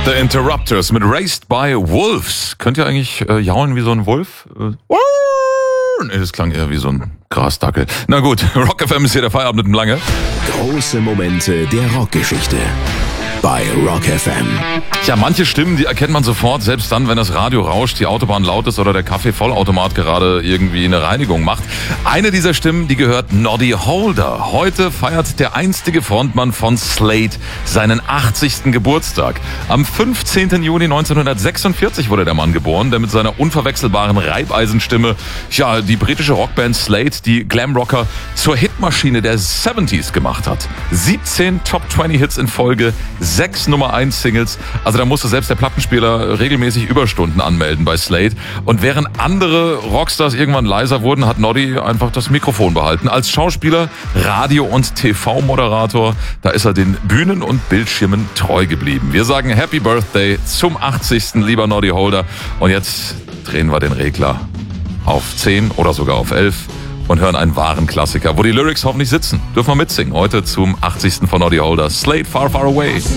The Interrupters mit Raised by Wolves. Könnt ihr eigentlich jaulen wie so ein Wolf? Nee, das klang eher wie so ein Grasdackel. Na gut, Rock FM ist hier der Feierabend mit dem Lange. Große Momente der Rockgeschichte bei Rock FM. Ja, manche Stimmen, die erkennt man sofort, selbst dann, wenn das Radio rauscht, die Autobahn laut ist oder der Kaffeevollautomat gerade irgendwie eine Reinigung macht. Eine dieser Stimmen, die gehört Noddy Holder. Heute feiert der einstige Frontmann von Slade seinen 80. Geburtstag. Am 15. Juni 1946 wurde der Mann geboren, der mit seiner unverwechselbaren Reibeisenstimme die britische Rockband Slade, die Glamrocker, zur Hitmaschine der 70s gemacht hat. 17 Top-20 Hits in Folge, 6 Nummer-1-Singles. Also da musste selbst der Plattenspieler regelmäßig Überstunden anmelden bei Slade. Und während andere Rockstars irgendwann leiser wurden, hat Noddy einfach das Mikrofon behalten. Als Schauspieler, Radio- und TV-Moderator, da ist er den Bühnen und Bildschirmen treu geblieben. Wir sagen Happy Birthday zum 80. lieber Noddy Holder. Und jetzt drehen wir den Regler auf 10 oder sogar auf 11 und hören einen wahren Klassiker, wo die Lyrics hoffentlich sitzen. Dürfen wir mitsingen. Heute zum 80. von Noddy Holder. Slade, Far, Far Away.